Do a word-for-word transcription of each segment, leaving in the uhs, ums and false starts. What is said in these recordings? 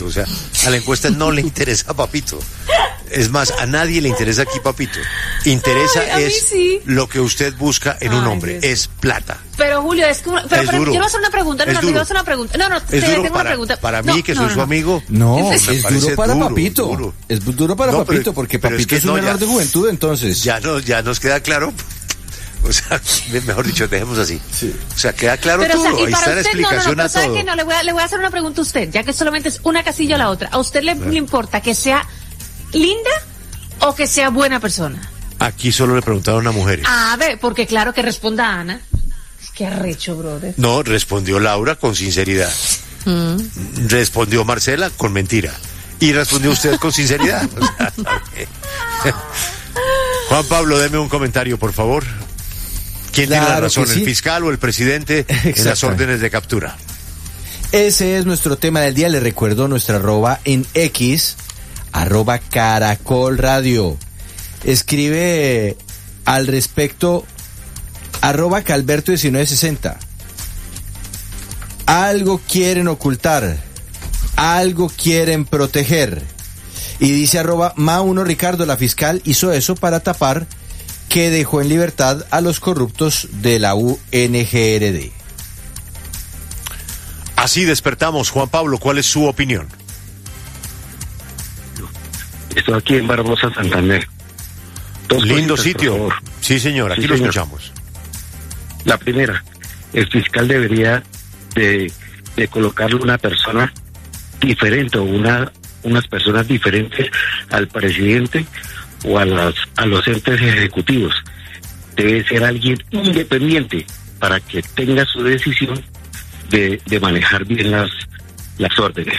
Papito. O sea, a la encuesta no le interesa Papito. Es más, a nadie le interesa aquí Papito. Interesa Ay, es sí. lo que usted busca en Ay, un hombre, Dios. es plata. Pero Julio, es como, pero, es pero duro. yo voy a hacer una pregunta, no, es no, duro. yo voy a hacer una pregunta. No, no, es te duro tengo para, una pregunta. para no, mí, que no, soy no, su no. amigo. No, es, es duro para duro, Papito. Duro. Es duro para no, Papito, pero, porque pero Papito es, es, que un no, menor ya, de juventud, entonces. Ya, no, ya nos queda claro. O sea, mejor dicho, dejemos así. Sí. O sea, queda claro pero, todo. O sea, y Ahí para está la usted, explicación no, no, no, a todo. Que no, le voy a, le voy a hacer una pregunta a usted, ya que solamente es una casilla o la otra. ¿A usted le, le importa que sea linda o que sea buena persona? Aquí solo le preguntaron a mujeres. A ver, porque claro que responda Ana. Qué arrecho, brother. No, respondió Laura con sinceridad. Mm. Respondió Marcela con mentira. Y respondió usted con sinceridad. O sea, Juan Pablo, deme un comentario, por favor. ¿Quién claro tiene la razón, sí. el fiscal o el presidente en las órdenes de captura? Ese es nuestro tema del día. Le recuerdo nuestra arroba en X, arroba Caracol Radio. Escribe al respecto arroba Calberto diecinueve sesenta. Algo quieren ocultar, algo quieren proteger. Y dice arroba Ma uno Ricardo, la fiscal hizo eso para tapar que dejó en libertad a los corruptos de la U N G R D. Así despertamos. Juan Pablo, ¿cuál es su opinión? Estoy aquí en Barbosa, Santander. Dos Lindo cositas, sitio. Sí, señor, aquí sí, lo señor. escuchamos. La primera, el fiscal debería de, de colocarle una persona diferente o una unas personas diferentes al presidente o a, las, a los entes ejecutivos. Debe ser alguien independiente para que tenga su decisión de, de manejar bien las, las órdenes.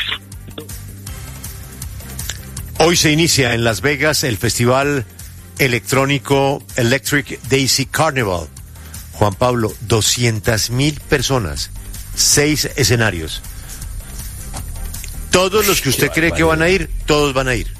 Hoy se inicia en Las Vegas el festival electrónico Electric Daisy Carnival. Juan Pablo, doscientas mil personas, seis escenarios. Todos los que usted Qué cree barbaridad. que van a ir, todos van a ir.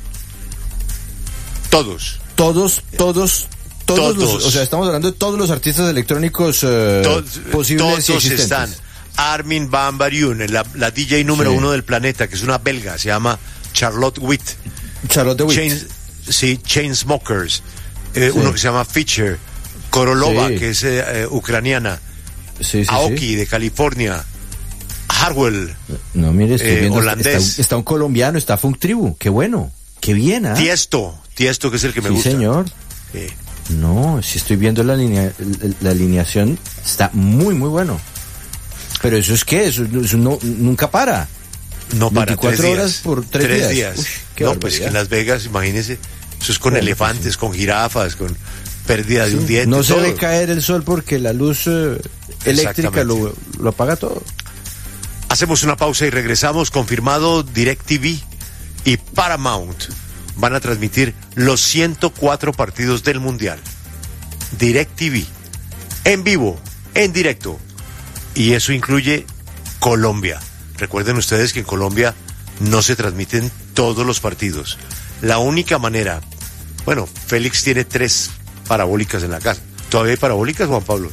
Todos. Todos, todos, todos, todos. Los, o sea, estamos hablando de todos los artistas electrónicos eh, Tod, posibles todos y existentes. Están. Armin van Buuren, la, la D J número sí. uno del planeta, que es una belga, se llama Charlotte Witt. Charlotte Witt. Chain, sí, Chainsmokers. Eh, sí. Uno que se llama Fisher. Korolova, sí. que es eh, ucraniana. Sí, sí, Aoki, sí. de California. Harwell. No, mire, estoy eh, viendo, holandés. Está, está un colombiano, está Funk Tribu. Qué bueno, qué bien, ¿ah? ¿eh? Tiesto, Tiesto, que es el que me sí, gusta. Sí, señor. Sí. No, si estoy viendo la, linea, la, la alineación, está muy, muy bueno. Pero eso es qué, eso, eso no, nunca para. No para, veinticuatro tres horas días. por tres, tres días. días. Uy, qué no, barbaridad. pues que en Las Vegas, imagínese, eso es con bueno, elefantes, pues sí. con jirafas, con pérdida sí. de un diente. No se todo. ve caer el sol porque la luz eh, eléctrica lo, lo apaga todo. Hacemos una pausa y regresamos. Confirmado, DirecTV y Paramount van a transmitir los ciento cuatro partidos del Mundial. DirecTV, en vivo, en directo. Y eso incluye Colombia. Recuerden ustedes que en Colombia no se transmiten todos los partidos. La única manera... Bueno, Félix tiene tres parabólicas en la casa. ¿Todavía hay parabólicas, Juan Pablo?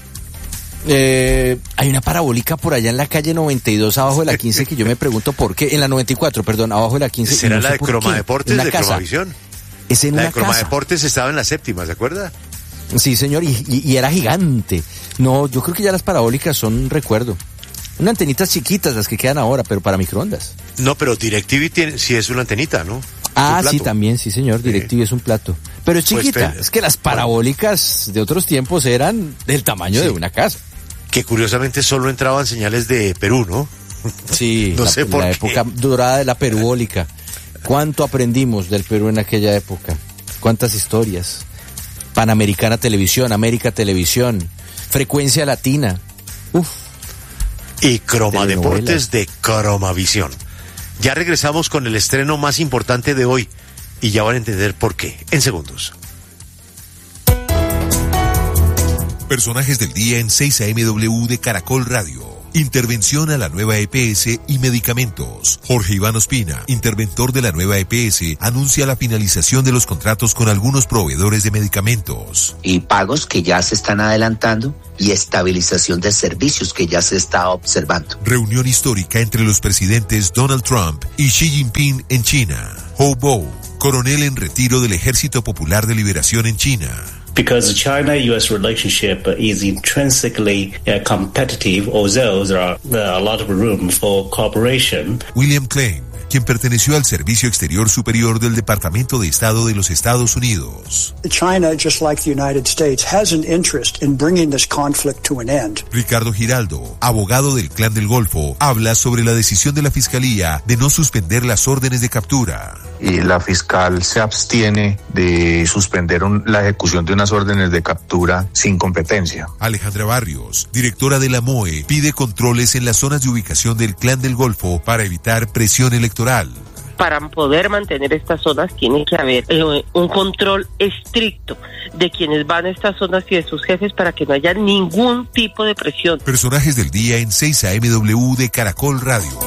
Eh, hay una parabólica por allá en la calle noventa y dos, abajo de la quince, que yo me pregunto por qué. En la noventa y cuatro, perdón, abajo de la quince. ¿Será no la sé de por Croma qué. Deportes, de casa. Cromavisión? Es en la una de Croma casa. Deportes estaba en la séptima, ¿se acuerda? Sí, señor, y, y, y era gigante. No, yo creo que ya las parabólicas son recuerdo. Unas antenitas chiquitas las que quedan ahora, pero para microondas. No, pero DirecTV tiene, sí es una antenita, ¿no? Ah, sí, también, sí, señor. DirecTV sí. Es un plato. Pero es chiquita. Pues, es que las parabólicas de otros tiempos eran del tamaño sí. de una casa. Que curiosamente solo entraban señales de Perú, ¿no? Sí, no la, sé por la qué. época dorada de la perubólica. ¿Cuánto aprendimos del Perú en aquella época? ¿Cuántas historias? Panamericana Televisión, América Televisión, Frecuencia Latina. Uf. Y Croma Deportes de Cromavisión. Ya regresamos con el estreno más importante de hoy y ya van a entender por qué en segundos. Personajes del día en seis A M W de Caracol Radio. Intervención a la nueva E P S y medicamentos. Jorge Iván Ospina, interventor de la nueva E P S, anuncia la finalización de los contratos con algunos proveedores de medicamentos. Y pagos que ya se están adelantando y estabilización de servicios que ya se está observando. Reunión histórica entre los presidentes Donald Trump y Xi Jinping en China. Hou Bo, coronel en retiro del Ejército Popular de Liberación en China. Because the China-U S relationship is intrinsically uh, competitive, although there are uh, a lot of room for cooperation. William Klein, quien perteneció al Servicio Exterior Superior del Departamento de Estado de los Estados Unidos. China, just like the United States, has an interest in bringing this conflict to an end. Ricardo Giraldo, abogado del Clan del Golfo, habla sobre la decisión de la Fiscalía de no suspender las órdenes de captura. Y la fiscal se abstiene de suspender un, la ejecución de unas órdenes de captura sin competencia. Alejandra Barrios, directora de la M O E, pide controles en las zonas de ubicación del Clan del Golfo para evitar presión electoral. Para poder mantener estas zonas tiene que haber eh, un control estricto de quienes van a estas zonas y de sus jefes para que no haya ningún tipo de presión. Personajes del día en seis A M W de Caracol Radio.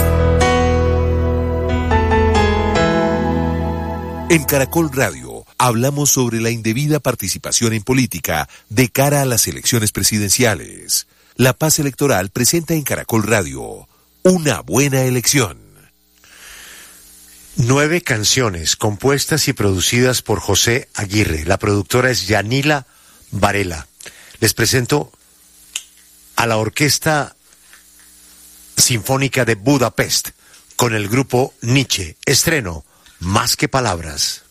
En Caracol Radio hablamos sobre la indebida participación en política de cara a las elecciones presidenciales. La Paz Electoral presenta en Caracol Radio una buena elección. Nueve canciones compuestas y producidas por José Aguirre. La productora es Yanila Varela. Les presento a la Orquesta Sinfónica de Budapest con el grupo Nietzsche. Estreno, Más que Palabras.